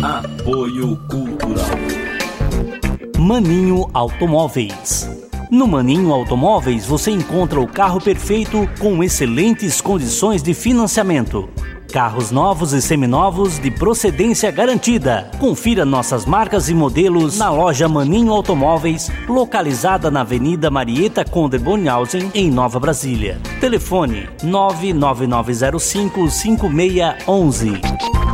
Apoio Cultural. Maninho Automóveis. No Maninho Automóveis você encontra o carro perfeito com excelentes condições de financiamento. Carros novos e seminovos de procedência garantida. Confira nossas marcas e modelos na loja Maninho Automóveis, localizada na Avenida Marieta Conder Bonhausen, em Nova Brasília. Telefone 99905-5611.